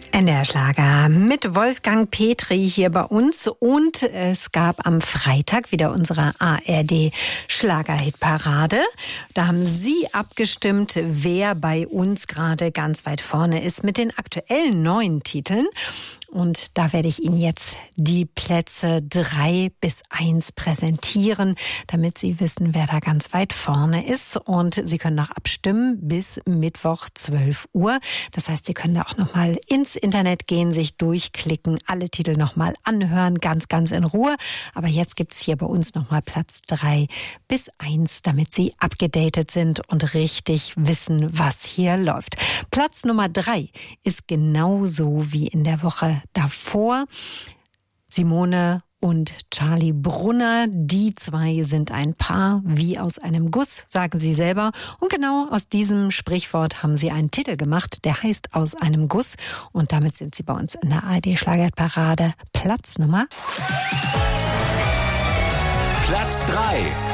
NDR Schlager mit Wolfgang Petri hier bei uns, und es gab am Freitag wieder unsere ARD Schlagerhitparade. Da haben Sie abgestimmt, wer bei uns gerade ganz weit vorne ist mit den aktuellen neuen Titeln. Und da werde ich Ihnen jetzt die Plätze 3 bis 1 präsentieren, damit Sie wissen, wer da ganz weit vorne ist. Und Sie können noch abstimmen bis Mittwoch 12 Uhr. Das heißt, Sie können da auch nochmal ins Internet gehen, sich durchklicken, alle Titel nochmal anhören, ganz in Ruhe. Aber jetzt gibt's hier bei uns nochmal Platz 3 bis 1, damit Sie abgedatet sind und richtig wissen, was hier läuft. Platz Nummer 3 ist genauso wie in der Woche davor. Simone und Charlie Brunner, die zwei sind ein Paar wie aus einem Guss, sagen sie selber. Und genau aus diesem Sprichwort haben sie einen Titel gemacht, der heißt Aus einem Guss. Und damit sind sie bei uns in der ARD Schlagerparade. Platz Nummer Platz 3.